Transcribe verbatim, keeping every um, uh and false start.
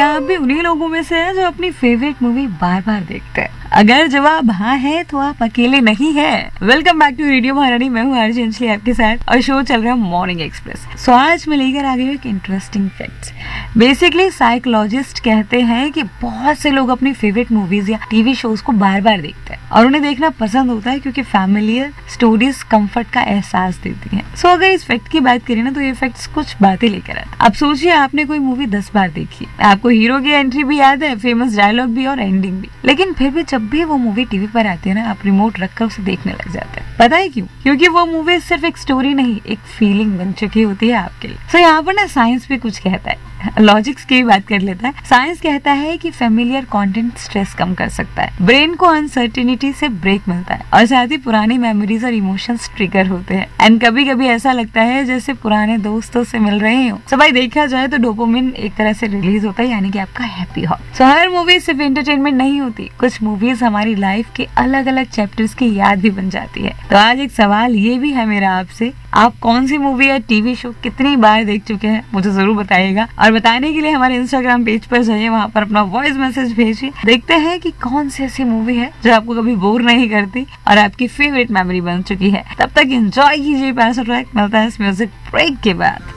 क्या आप भी उन्हीं लोगों में से हैं जो अपनी फेवरेट मूवी बार बार देखते हैं? अगर जवाब हाँ है तो आप अकेले नहीं हैं। वेलकम बैक टू रेडियो महारानी, मैं हूँ आरजे अंजलि आपके साथ और शो चल रहा है मॉर्निंग एक्सप्रेस। सो आज मैं लेकर आ गई हूँ एक इंटरेस्टिंग फैक्ट। बेसिकली साइकोलॉजिस्ट कहते हैं कि बहुत से लोग अपनी फेवरेट मूवीज या टीवी शोज को बार बार देखते हैं और उन्हें देखना पसंद होता है क्योंकि फैमिलियर स्टोरीज कंफर्ट का एहसास देती हैं। सो so, अगर इस फैक्ट की बात करें ना तो ये फैक्ट्स कुछ बातें लेकर आते हैं। अब सोचिए आपने कोई मूवी दस बार देखी, आपको हीरो की एंट्री भी याद है, फेमस डायलॉग भी और एंडिंग भी, लेकिन फिर भी जब भी वो मूवी टीवी पर आती है ना आप रिमोट रखकर उसे देखने लग जाते हैं। पता है क्यों? क्योंकि वो मूवी सिर्फ एक स्टोरी नहीं, एक फीलिंग बन चुकी होती है आपके लिए। सो so, यहाँ पर ना साइंस भी कुछ कहता है, लॉजिक्स की बात कर लेता है। साइंस कहता है कि फेमिलियर कंटेंट स्ट्रेस कम कर सकता है, ब्रेन को अनसर्टेनिटी से ब्रेक मिलता है और साथ ही पुरानी मेमोरीज और इमोशंस ट्रिगर होते हैं। एंड कभी कभी ऐसा लगता है जैसे पुराने दोस्तों से मिल रहे हो। so, भाई देखा जाए तो डोपामिन एक तरह से रिलीज होता है, यानी कि आपका हैप्पी हॉर्मोन। सो हर मूवी सिर्फ एंटरटेनमेंट नहीं होती, कुछ मूवीज हमारी लाइफ के अलग अलग चैप्टर्स की याद भी बन जाती है। तो आज एक सवाल ये भी है मेरा आपसे, आप कौन सी मूवी या टीवी शो कितनी बार देख चुके हैं मुझे जरूर बताइएगा। और बताने के लिए हमारे इंस्टाग्राम पेज पर जाइए, वहाँ पर अपना वॉइस मैसेज भेजिए। देखते हैं कि कौन सी ऐसी मूवी है जो आपको कभी बोर नहीं करती और आपकी फेवरेट मेमोरी बन चुकी है। तब तक एंजॉय कीजिए प्यारा सा ट्रैक। मिलता है इस म्यूजिक ब्रेक के बाद।